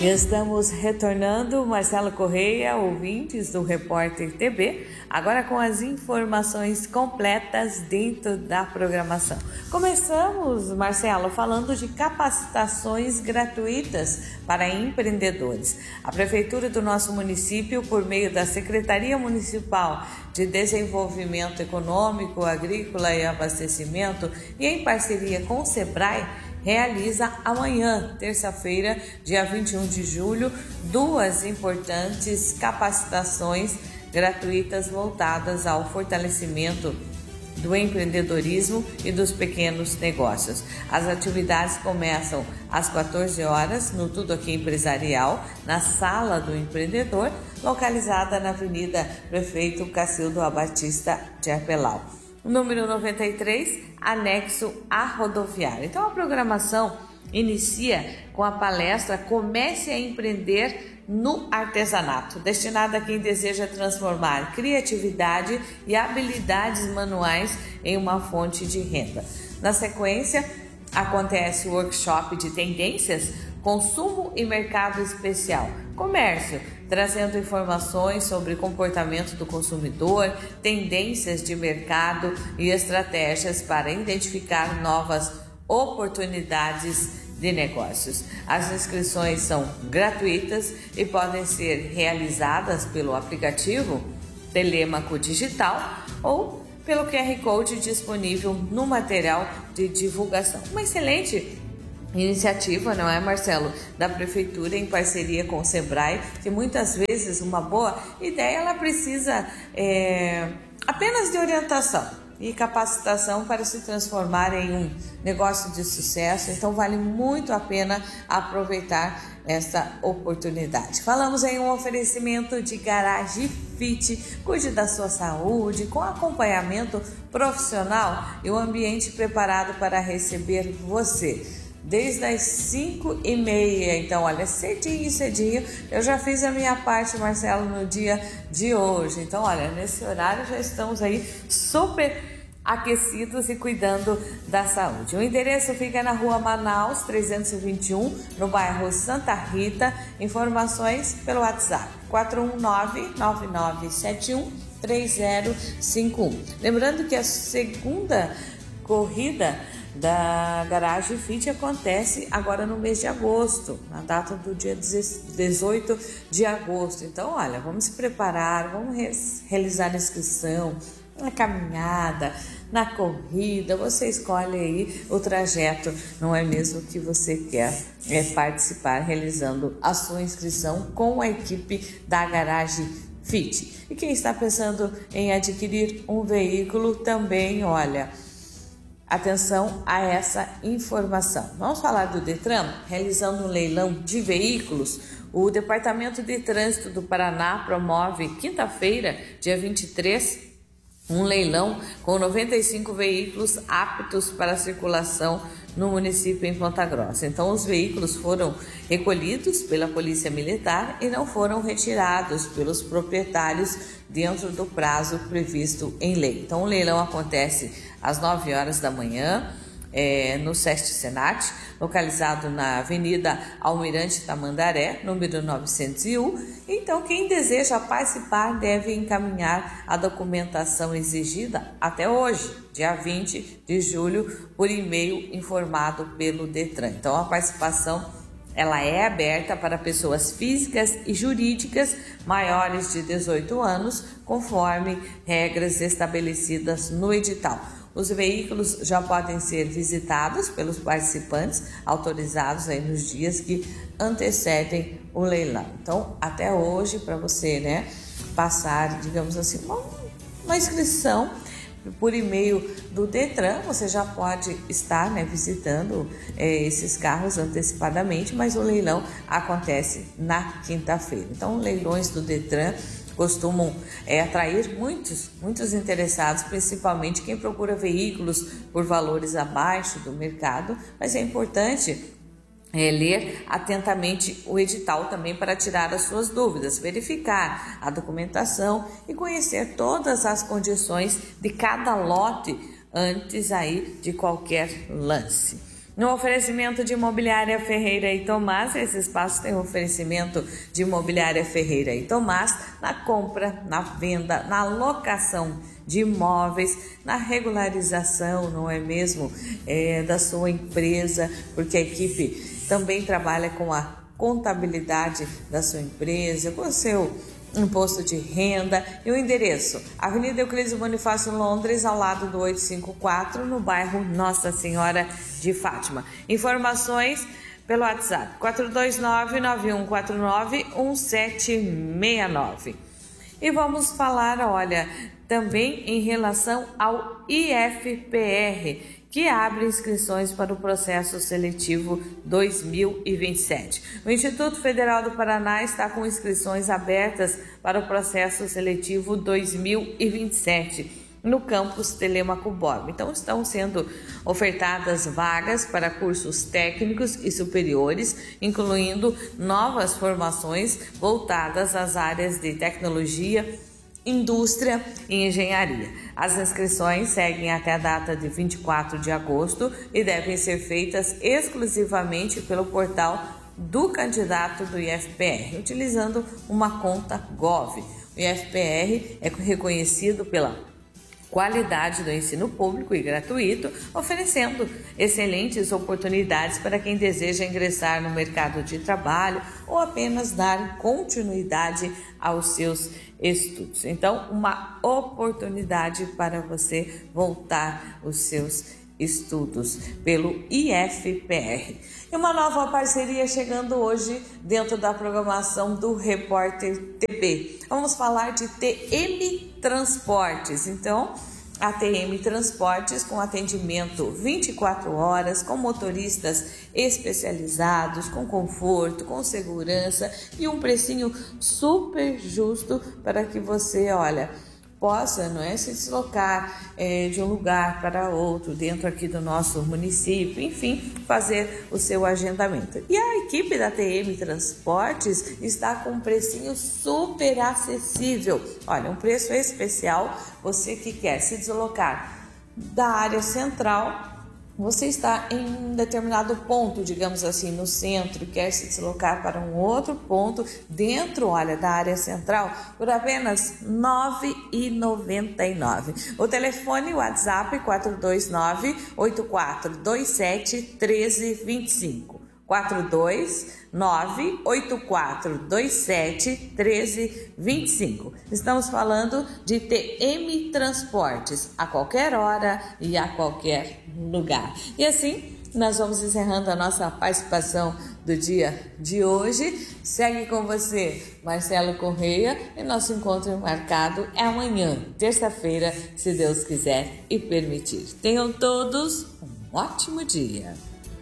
Estamos retornando, Marcelo Correia, ouvintes do Repórter TV, agora com as informações completas dentro da programação. Começamos, Marcelo, falando de capacitações gratuitas para empreendedores. A Prefeitura do nosso município, por meio da Secretaria Municipal de Desenvolvimento Econômico, Agrícola e Abastecimento, e em parceria com o SEBRAE, realiza amanhã, terça-feira, dia 21 de julho, duas importantes capacitações gratuitas voltadas ao fortalecimento do empreendedorismo e dos pequenos negócios. As atividades começam às 14 horas no Tudo Aqui Empresarial, na Sala do Empreendedor, localizada na Avenida Prefeito Cacildo Abatista de Arpelau, número 93, anexo à rodoviária. Então a programação inicia com a palestra Comece a Empreender no Artesanato, destinada a quem deseja transformar criatividade e habilidades manuais em uma fonte de renda. Na sequência, acontece o workshop de tendências, consumo e mercado especial, comércio, trazendo informações sobre comportamento do consumidor, tendências de mercado e estratégias para identificar novas oportunidades de negócios. As inscrições são gratuitas e podem ser realizadas pelo aplicativo Telêmaco Digital ou pelo QR Code disponível no material de divulgação. Uma excelente iniciativa, não é, Marcelo, da Prefeitura em parceria com o SEBRAE, que muitas vezes uma boa ideia ela precisa apenas de orientação e capacitação para se transformar em um negócio de sucesso. Então vale muito a pena aproveitar essa oportunidade. Falamos em um oferecimento de Garage Fit. Cuide da sua saúde com acompanhamento profissional e um ambiente preparado para receber você. Desde as 5h30, então olha, cedinho, eu já fiz a minha parte, Marcelo, no dia de hoje. Então olha, nesse horário já estamos aí super aquecidos e cuidando da saúde. O endereço fica na Rua Manaus 321, no bairro Santa Rita. Informações pelo WhatsApp 419-9971-3051. Lembrando que a segunda corrida da Garage Fit acontece agora no mês de agosto, na data do dia 18 de agosto. Então, olha, vamos se preparar, vamos realizar a inscrição, na caminhada, na corrida, você escolhe aí o trajeto, não é mesmo, que você quer participar, realizando a sua inscrição com a equipe da Garage Fit. E quem está pensando em adquirir um veículo também, olha, atenção a essa informação. Vamos falar do Detran, realizando um leilão de veículos. O Departamento de Trânsito do Paraná promove quinta-feira, dia 23, um leilão com 95 veículos aptos para circulação no município em Ponta Grossa. Então, os veículos foram recolhidos pela Polícia Militar e não foram retirados pelos proprietários dentro do prazo previsto em lei. Então, o leilão acontece às 9 horas da manhã, no SESC Senat, localizado na Avenida Almirante Tamandaré, número 901. Então, quem deseja participar deve encaminhar a documentação exigida até hoje, dia 20 de julho, por e-mail informado pelo Detran. Então, a participação ela é aberta para pessoas físicas e jurídicas maiores de 18 anos, conforme regras estabelecidas no edital. Os veículos já podem ser visitados pelos participantes autorizados aí nos dias que antecedem o leilão. Então, até hoje, para você, passar, digamos assim, uma inscrição por e-mail do Detran, você já pode estar visitando esses carros antecipadamente, mas o leilão acontece na quinta-feira. Então, leilões do Detran costumam atrair muitos interessados, principalmente quem procura veículos por valores abaixo do mercado, mas é importante ler atentamente o edital também para tirar as suas dúvidas, verificar a documentação e conhecer todas as condições de cada lote antes aí de qualquer lance. No oferecimento de Imobiliária Ferreira e Tomás, esse espaço tem oferecimento de Imobiliária Ferreira e Tomás na compra, na venda, na locação de imóveis, na regularização, não é mesmo, da sua empresa, porque a equipe também trabalha com a contabilidade da sua empresa, com o seu imposto de renda. E o endereço: Avenida Euclides Bonifácio, Londres, ao lado do 854, no bairro Nossa Senhora de Fátima. Informações pelo WhatsApp 429-9149-1769. E vamos falar, olha, também em relação ao IFPR, que abre inscrições para o processo seletivo 2027. O Instituto Federal do Paraná está com inscrições abertas para o processo seletivo 2027 no campus Telêmaco Borba. Então, estão sendo ofertadas vagas para cursos técnicos e superiores, incluindo novas formações voltadas às áreas de tecnologia, indústria e engenharia. As inscrições seguem até a data de 24 de agosto e devem ser feitas exclusivamente pelo portal do candidato do IFPR, utilizando uma conta Gov. O IFPR é reconhecido pela qualidade do ensino público e gratuito, oferecendo excelentes oportunidades para quem deseja ingressar no mercado de trabalho ou apenas dar continuidade aos seus estudos. Então, uma oportunidade para você voltar os seus estudos pelo IFPR. E uma nova parceria chegando hoje dentro da programação do Repórter TB. Vamos falar de TM Transportes. Então, a TM Transportes, com atendimento 24 horas, com motoristas especializados, com conforto, com segurança e um precinho super justo para que você, possa, se deslocar de um lugar para outro dentro aqui do nosso município, enfim, fazer o seu agendamento. E a equipe da TM Transportes está com um precinho super acessível. Olha, um preço especial. Você que quer se deslocar da área central, você está em um determinado ponto, digamos assim, no centro, quer se deslocar para um outro ponto dentro, da área central, por apenas R$ 9,99. O telefone WhatsApp 429-8427-1325. 429-8427-1325. Estamos falando de TM Transportes, a qualquer hora e a qualquer lugar. E assim, nós vamos encerrando a nossa participação do dia de hoje. Segue com você, Marcelo Correia, e nosso encontro marcado é amanhã, terça-feira, se Deus quiser e permitir. Tenham todos um ótimo dia.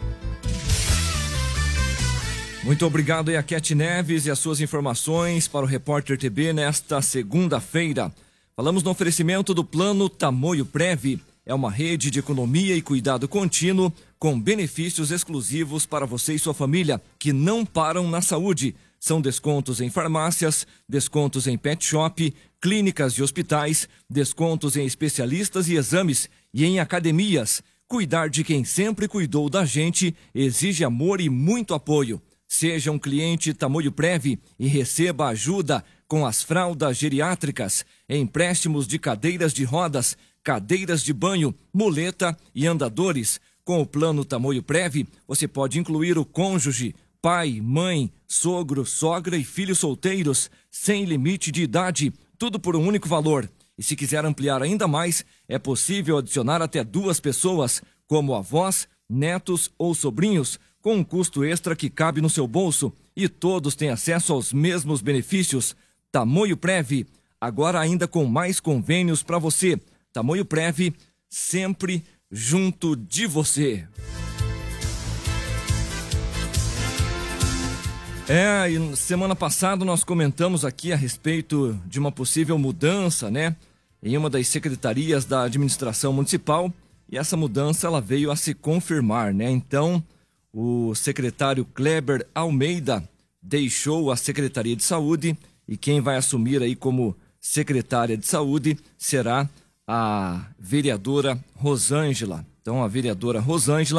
Muito obrigado aí a Cat Neves e as suas informações para o Repórter TB nesta segunda-feira. Falamos no oferecimento do Plano Tamoio Prev. É uma rede de economia e cuidado contínuo com benefícios exclusivos para você e sua família que não param na saúde. São descontos em farmácias, descontos em pet shop, clínicas e hospitais, descontos em especialistas e exames e em academias. Cuidar de quem sempre cuidou da gente exige amor e muito apoio. Seja um cliente Tamoio Prev e receba ajuda com as fraldas geriátricas, empréstimos de cadeiras de rodas, cadeiras de banho, muleta e andadores. Com o plano Tamoio Prev, você pode incluir o cônjuge, pai, mãe, sogro, sogra e filhos solteiros, sem limite de idade, tudo por um único valor. E se quiser ampliar ainda mais, é possível adicionar até 2 pessoas, como avós, netos ou sobrinhos, com um custo extra que cabe no seu bolso, e todos têm acesso aos mesmos benefícios. Tamoio Prev, agora ainda com mais convênios para você. Tamoio Prev, sempre junto de você. E semana passada nós comentamos aqui a respeito de uma possível mudança, em uma das secretarias da administração municipal, e essa mudança ela veio a se confirmar, Então, o secretário Kleber Almeida deixou a Secretaria de Saúde e quem vai assumir aí como secretária de Saúde será a vereadora Rosângela. Então, a vereadora Rosângela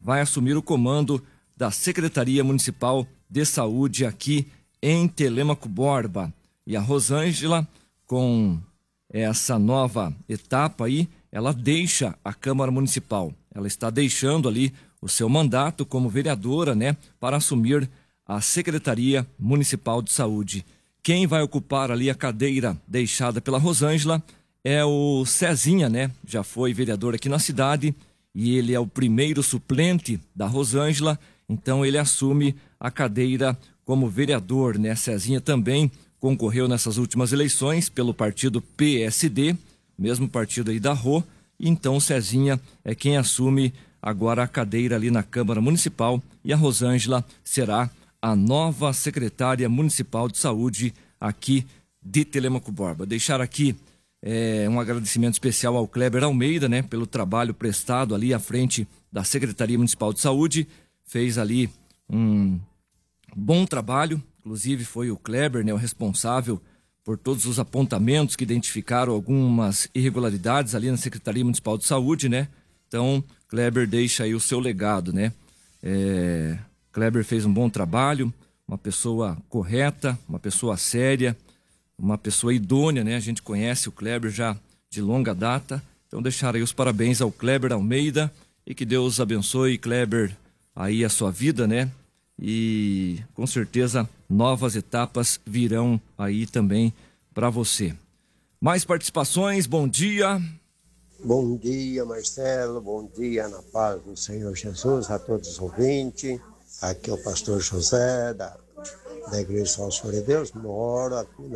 vai assumir o comando da Secretaria Municipal de Saúde aqui em Telêmaco Borba. E a Rosângela, com essa nova etapa aí, ela deixa a Câmara Municipal. Ela está deixando ali o seu mandato como vereadora, né, para assumir a Secretaria Municipal de Saúde. Quem vai ocupar ali a cadeira deixada pela Rosângela é o Cezinha, né? Já foi vereador aqui na cidade e ele é o primeiro suplente da Rosângela, então ele assume a cadeira como vereador, né? Cezinha também concorreu nessas últimas eleições pelo partido PSD, mesmo partido aí da Rô, então o Cezinha é quem assume agora a cadeira ali na Câmara Municipal e a Rosângela será a nova secretária municipal de saúde aqui de Telêmaco Borba. Deixar aqui um agradecimento especial ao Kleber Almeida, né, pelo trabalho prestado ali à frente da Secretaria Municipal de Saúde. Fez ali um bom trabalho, inclusive foi o Kleber, né, o responsável por todos os apontamentos que identificaram algumas irregularidades ali na Secretaria Municipal de Saúde, né? Então, Kleber deixa aí o seu legado, né? Kleber fez um bom trabalho, uma pessoa correta, uma pessoa séria, uma pessoa idônea, né? A gente conhece o Kleber já de longa data, então deixar aí os parabéns ao Kleber Almeida e que Deus abençoe, Kleber, aí a sua vida, né? E com certeza novas etapas virão aí também para você. Mais participações, bom dia. Bom dia, Marcelo, bom dia na paz do Senhor Jesus a todos os ouvintes. Aqui é o pastor José da Igreja Salvação de Deus, moro aqui